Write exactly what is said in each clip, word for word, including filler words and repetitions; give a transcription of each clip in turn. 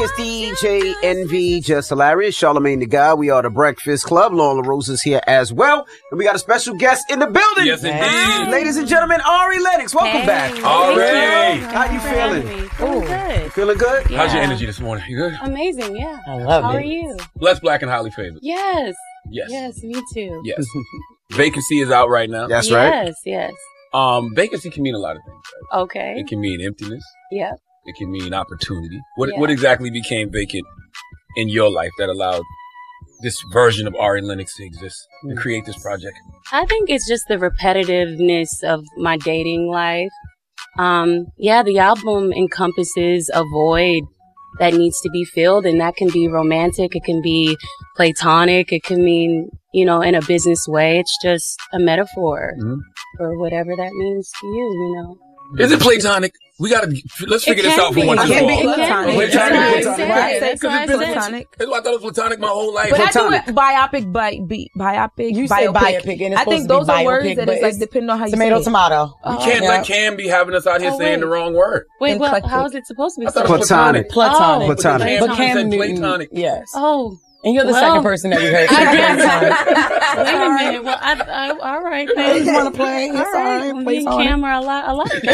It's D J Envy, Just Hilarious, Charlamagne the God. We are the Breakfast Club. Lola Rose is here as well. And we got a special guest in the building. Yes, indeed. Ladies and gentlemen, Ari Lennox. Welcome hey, back. Ari. How you feeling? Feeling good. Feeling good? Yeah. How's your energy this morning? You good? Amazing, yeah. I love How it. are you? Blessed, black, and highly favored. Yes. Yes. Yes, me too. Yes. Vacancy is out right now. That's right. Yes, yes. Um, vacancy can mean a lot of things. Right? Okay. It can mean emptiness. Yep. It can mean opportunity. What Yeah. what exactly became vacant in your life that allowed this version of Ari Lennox to exist and create this project? I think it's just the repetitiveness of my dating life. Um, yeah, the album encompasses a void that needs to be filled, and that can be romantic, it can be platonic, it can mean, you know, in a business way. It's just a metaphor Mm-hmm. for whatever that means to you, you know. Is it platonic? We gotta let's figure this can out for be. once It and can for be. all. It can be. Platonic. That's why I Platonic. said Right, it. That's so why I it's said it. platonic. That's why I thought it was platonic my whole life. But I do Platonic. it biopic, bi- bi- biopic, You say biopic. biopic, and it's I think supposed those to be are words biopic, that but is like it's depending on how you Tomato, say it. tomato. We can't Yeah. let Cam be having us out here Oh, saying wait. the wrong word. Wait, well, Eclectic. how is it supposed to be? I thought it said? was Platonic. Platonic. Oh, Platonic. But But Cam Cam said Newton, platonic. yes. Oh, And you're the Well, second person that we heard. I Platonic. wait a minute. Well, I, I, all right, You then. want to play? It's all right. Well, Play me and on it. Cam are a lot alike.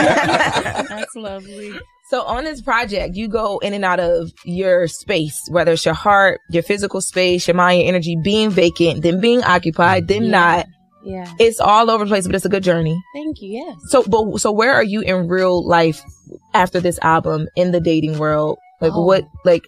That's lovely. So on this project, you go in and out of your space, whether it's your heart, your physical space, your mind, your energy, being vacant, then being occupied, then Yeah. not. Yeah. It's all over the place, but it's a good journey. Thank you. Yes. So, but so where are you in real life after this album in the dating world? Like Oh. what? Like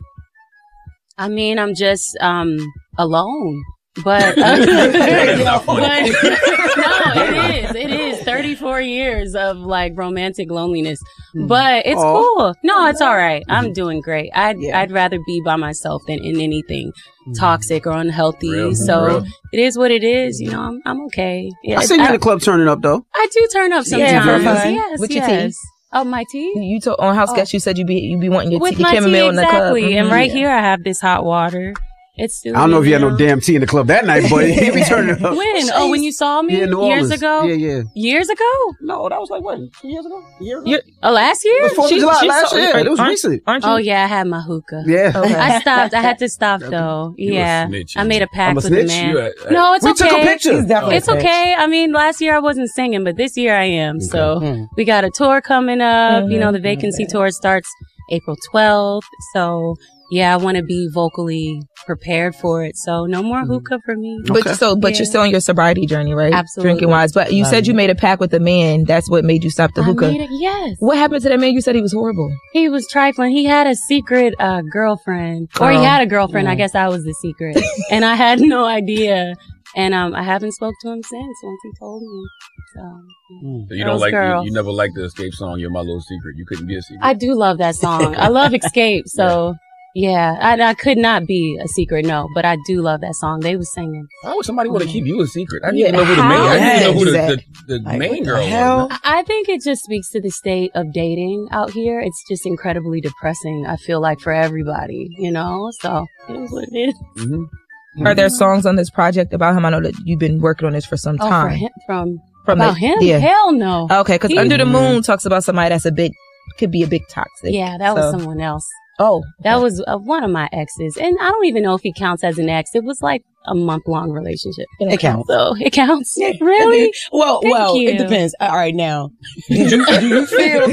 I mean, I'm just um alone, but, uh, That's not funny. but no, it is. It is thirty-four years of like romantic loneliness, but it's Aw. cool. No, it's all right. I'm doing great. I'd Yeah. I'd rather be by myself than in anything toxic or unhealthy. Real, so real. it is what it is. You know, I'm I'm okay. Yeah, I seen you in I, the club turning up, though. I do turn up sometimes. Yeah, for fun. Yes, With your yes. Oh, my tea? you told on House Oh. Guest, you said you be you be wanting your, With tea, your my tea, chamomile in the club. exactly. And Mhm. right here, I have this hot water. It's still I don't know if you had no know. damn tea in the club that night, but you be turning up. When? Oh, when you saw me Yeah, New years Orleans. ago? Yeah, yeah. Years ago? No, that was like, what, two years ago? A year ago? You're- Oh, last year? It was Fourth of She- July she last saw- year. It was aren't- recent. Aren't you? Oh, yeah, I had my hookah. Yeah. Okay. I stopped. I had to stop, though. You a Yeah. snitch, I made a I'm pact a with the snitch? man. You a- No, it's we okay. took a picture. He's definitely It's a snitch. okay. I mean, last year I wasn't singing, but this year I am. So Mm. we got a tour coming up. Mhm. You know, the Vacancy tour starts April twelfth. So yeah, I want to be vocally prepared for it. So no more hookah for me. But Okay. so, but Yeah. you're still on your sobriety journey, right? Absolutely. Drinking wise. But you Love said you it. made a pact with a man. That's what made you stop the I hookah. made it, yes. What happened to that man? You said he was horrible. He was trifling. He had a secret uh, girlfriend, or he Oh. had a girlfriend. I Mm. guess I was the secret, and I had no idea. And um, I haven't spoke to him since. Once he told me, so So you Girls, don't like you, girls. you never liked the Escape song. You're my little secret. You couldn't be a secret. I do love that song. I love Escape. So yeah, I, I could not be a secret, no, but I do love that song. They was singing. Why would somebody want to keep you a secret? I didn't Yeah, even know who the main. I didn't even know who the, how? the, the Like, main what the girl hell? was. I I think it just speaks to the state of dating out here. It's just incredibly depressing. I feel like for everybody, you know. So it is what it is. Mm-hmm. Are there songs on this project about him? I know that you've been working on this for some Oh, for time. him, from From about the- him? Yeah. Hell no. Okay, because He- Under the Moon talks about somebody that's a bit, could be a bit toxic. Yeah, that was So- someone else. Oh, That okay. was uh, one of my exes. And I don't even know if he counts as an ex. It was like a month long relationship. It counts. So it counts. Really? Well, Thank well, you. it depends. All right, now, did you, do you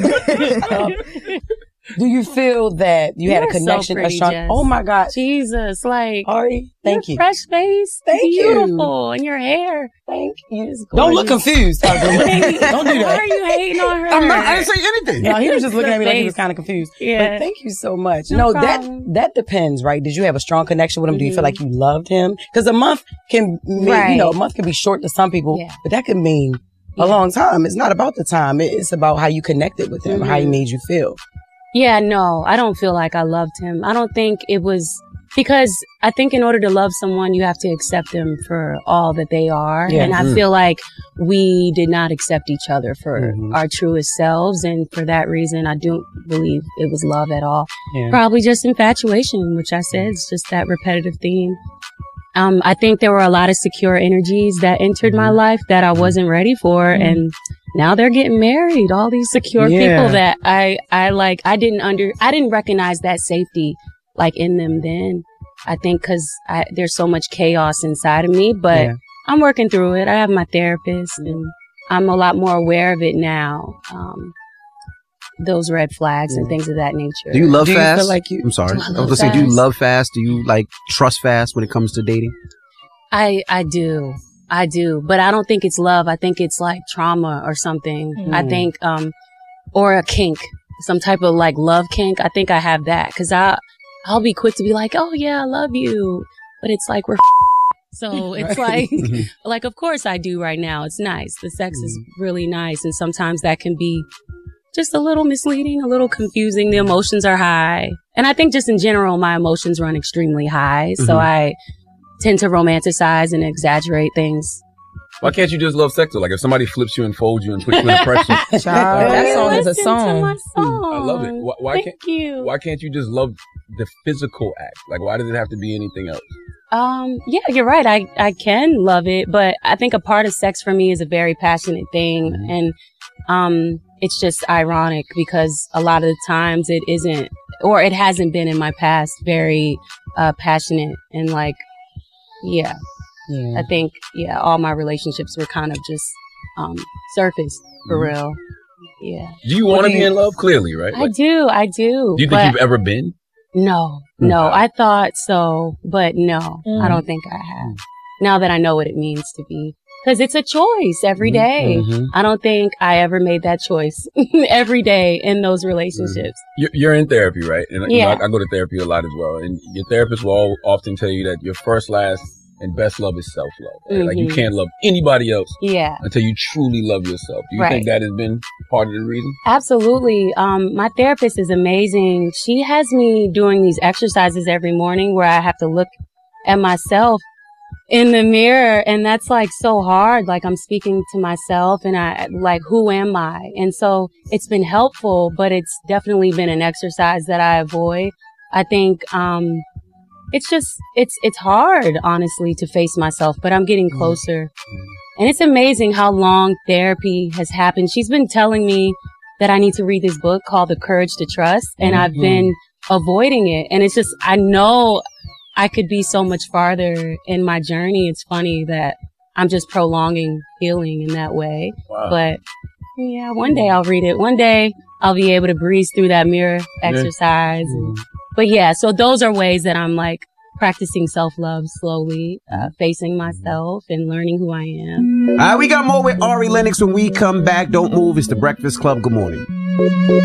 feel? do you feel that you had a You're so connection? pretty, a strong. Jess. Oh my God, Jesus, like, Ari, thank your you, fresh face. Thank you. Beautiful. And your hair. thank you. is Don't look gorgeous. confused. Don't do Why that. are you hating on her? I'm not, I didn't say anything. No, he was just looking at me like he was Face. kind of confused. Yeah. But thank you so much. No No, that problem. that depends, right? Did you have a strong connection with him? Do you Mhm. feel like you loved him? Because a month can mean, Right. you know, a month can be short to some people, Yeah. but that could mean Yeah. a long time. It's not about the time. It- It's about how you connected with him, how he Mhm. made you feel. Yeah, no, I don't feel like I loved him. I don't think it was because I think in order to love someone, you have to accept them for all that they are. Yeah. And I Mm. feel like we did not accept each other for Mhm. our truest selves. And for that reason, I don't believe it was love at all. Yeah. Probably just infatuation, which I said is just that repetitive theme. um, I think there were a lot of secure energies that entered my life that I wasn't ready for. Mm-hmm. And now they're getting married. All these secure yeah. people that I, I like, I didn't under, I didn't recognize that safety like in them then. I think cause I, there's so much chaos inside of me, but yeah. I'm working through it. I have my therapist and I'm a lot more aware of it now. Um, those red flags and things of that nature. Do you love do you fast? Feel like you, I'm sorry. I, I was gonna say, do you love fast? Do you like trust fast when it comes to dating? I, I do. I do. But I don't think it's love. I think it's like trauma or something. Mm. I think, um, or a kink, some type of like love kink. I think I have that because I, I'll be quick to be like, oh yeah, I love you. But it's like, we're so it's like, like, of course I do right now. It's nice. The sex is really nice. And sometimes that can be just a little misleading, a little confusing. The emotions are high. And I think just in general, my emotions run extremely high. Mm-hmm. So I tend to romanticize and exaggerate things. Why can't you just love sex? Like if somebody flips you and folds you and puts you in depression. Child, that song is a song. My song. I love it. Why, why Thank can't you. Why can't you just love the physical act? Like why does it have to be anything else? Um, yeah, you're right. I, I can love it, but I think a part of sex for me is a very passionate thing. Mm-hmm. And, um, it's just ironic because a lot of the times it isn't, or it hasn't been in my past very, uh, passionate and like, yeah, yeah. I think, yeah, all my relationships were kind of just, um, surface for mm-hmm. real. Yeah. Do you want to be in love? Clearly, right? I like, do. I do. Do you think you've ever been? No, no, mm. I thought so, but no, mm. I don't think I have. Mm. Now that I know what it means to be, because it's a choice every day. Mm-hmm. I don't think I ever made that choice every day in those relationships. You're, you're in therapy, right? And yeah. you know, I, I go to therapy a lot as well. And your therapist will all, often tell you that your first, last, and best love is self-love. Right? Mm-hmm. Like you can't love anybody else yeah. until you truly love yourself. Do you right. think that has been part of the reason? Absolutely. Um, my therapist is amazing. She has me doing these exercises every morning where I have to look at myself in the mirror. And that's like so hard. Like I'm speaking to myself and I like, who am I? And so it's been helpful, but it's definitely been an exercise that I avoid. I think, um, It's just, it's, it's hard, honestly, to face myself, but I'm getting closer. And it's amazing how long therapy has happened. She's been telling me that I need to read this book called The Courage to Trust, and mm-hmm. I've been avoiding it. And it's just, I know I could be so much farther in my journey. It's funny that I'm just prolonging healing in that way. Wow. But yeah, one day I'll read it. One day I'll be able to breeze through that mirror exercise. Yeah. And, but yeah, so those are ways that I'm like practicing self-love slowly, uh, facing myself and learning who I am. All right, we got more with Ari Lennox when we come back. Don't move. It's The Breakfast Club. Good morning.